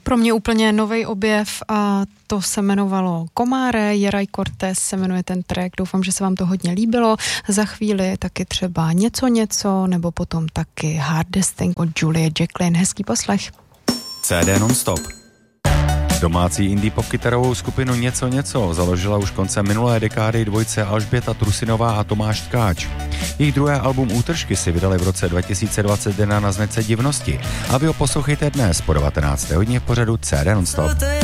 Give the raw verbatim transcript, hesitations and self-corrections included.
Pro mě úplně nový objev a to se jmenovalo Komáre, Jeraj Cortés se jmenuje ten track, doufám, že se vám to hodně líbilo. Za chvíli taky třeba něco něco, nebo potom taky Hardest Thing od Julie Jacqueline. Hezký poslech. C D non-stop. Domácí indie pop kytarovou skupinu Něco něco založila už koncem minulé dekády dvojce Alžběta Trusinová a Tomáš Tkáč. Jejich druhé album Útržky si vydali v roce dva tisíce dvacet jedna na značce Divnosti a vy ho poslouchejte dnes po devatenácté hodině v pořadu C D non-stop.